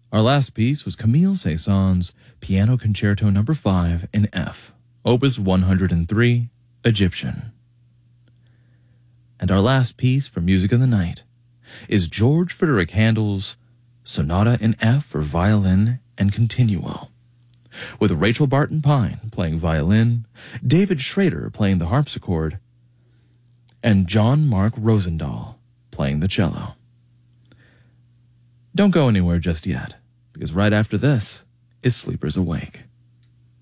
Our last piece was Camille Saint-Saëns' Piano Concerto No. 5 in F, Opus 103, Egyptian. And our last piece for Music of the Night is George Frederick Handel's Sonata in F for violin and continuo, with Rachel Barton Pine playing violin, David Schrader playing the harpsichord, and John Mark Rosendahl playing the cello. Don't go anywhere just yet, because right after this is Sleepers Awake.